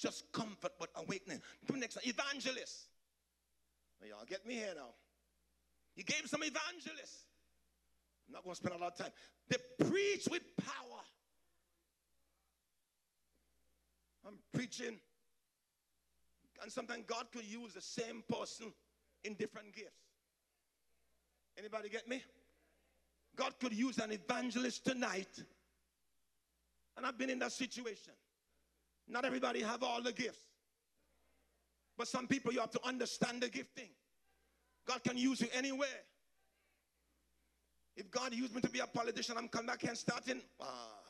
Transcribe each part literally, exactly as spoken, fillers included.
just comfort, but awakening. Next, evangelist. Y'all get me here now. He gave some evangelists. I'm not going to spend a lot of time. They preach with power. I'm preaching. And sometimes God could use the same person in different gifts. Anybody get me? God could use an evangelist tonight. And I've been in that situation. Not everybody have all the gifts. But some people, you have to understand the gifting. God can use you anywhere. If God used me to be a politician, I'm coming back here and starting. Ah.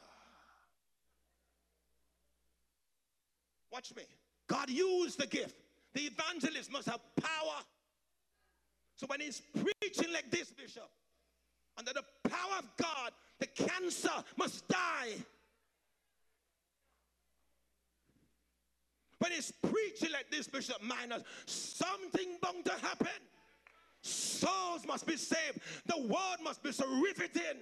Watch me. God used the gift. The evangelist must have power. So when he's preaching like this, Bishop, under the power of God, the cancer must die. When he's preaching like this, Bishop Minor, something bound to happen. Souls must be saved. The word must be so riveting.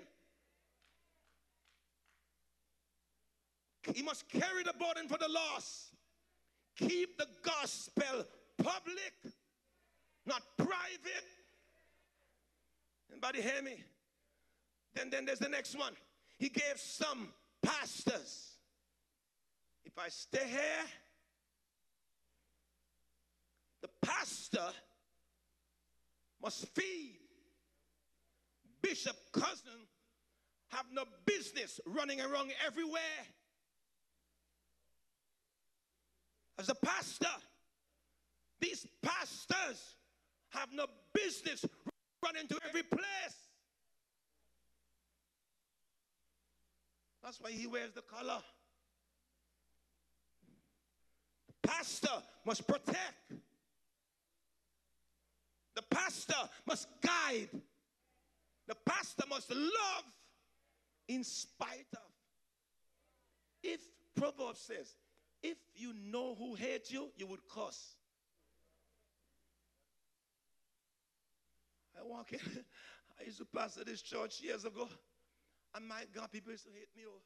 He must carry the burden for the lost. Keep the gospel public, not private. Anybody hear me? Then, then there's the next one. He gave some pastors. If I stay here, the pastor must feed. Bishop Cousin have no business running around everywhere. As a pastor, these pastors have no business running to every place. That's why he wears the collar. The pastor must protect. The pastor must guide. The pastor must love in spite of. If Proverbs says, if you know who hates you, you would curse. I walk in, I used to pastor this church years ago, and my God, people used to hate me. Oh.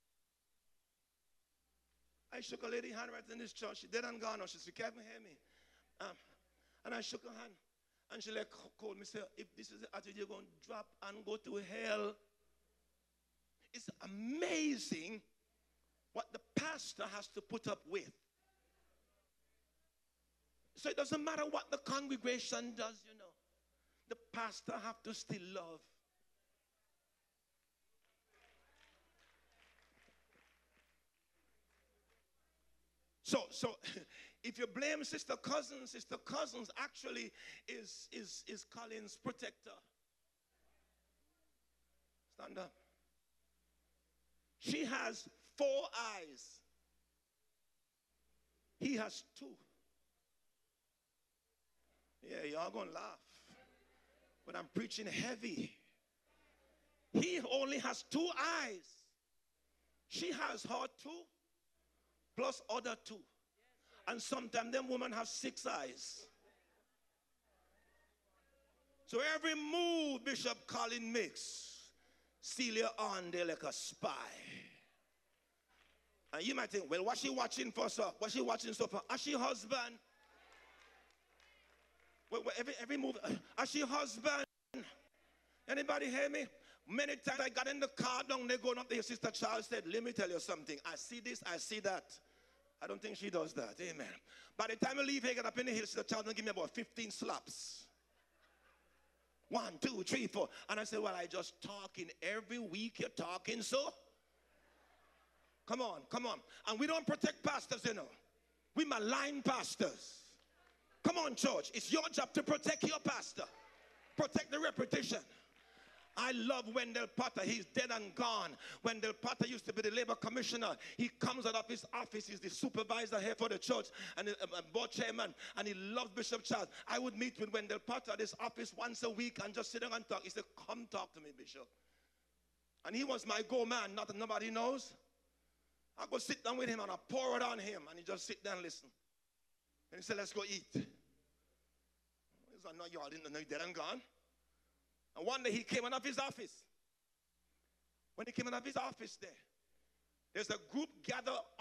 I shook a lady hand right in this church. She dead and gone. She said, "Can't hear me." Um, and I shook her hand. And she like called me, said, "If this is the attitude, you're going to drop and go to hell." It's amazing what the pastor has to put up with. So it doesn't matter what the congregation does, you know. The pastor have to still love. So, so if you blame Sister Cousins, Sister Cousins actually is, is, is Colin's protector. Stand up. She has four eyes. He has two. Yeah, y'all gonna laugh. But I'm preaching heavy. He only has two eyes. She has her two, plus other two. And sometimes them women have six eyes. So every move Bishop Colin makes, Celia on there like a spy. And you might think, well, what's she watching for, sir? What's she watching so for? Is she husband? Well, every, every move, is she husband? Anybody hear me? Many times I got in the car down there going up there. Sister Charles said, let me tell you something. I see this, I see that. I don't think she does that. Amen. By the time I leave here, get up in the hill, Sister Charles will give me about fifteen slaps. One, two, three, four. And I said, well, I just talking. Every week you're talking, so? Come on, come on. And we don't protect pastors, you know. We malign pastors. Come on, church. It's your job to protect your pastor. Protect the reputation. I love Wendell Potter. He's dead and gone. Wendell Potter used to be the labor commissioner. He comes out of his office. He's the supervisor here for the church and the uh, board chairman. And he loves Bishop Charles. I would meet with Wendell Potter at his office once a week and just sit down and talk. He said, come talk to me, Bishop. And he was my go-man. Not that nobody knows. I go sit down with him and I pour it on him. And he just sit down and listen. And he said, let's go eat. He said, no, y'all didn't know you're dead and gone. And one day he came out of his office. When he came out of his office there, there's a group gathered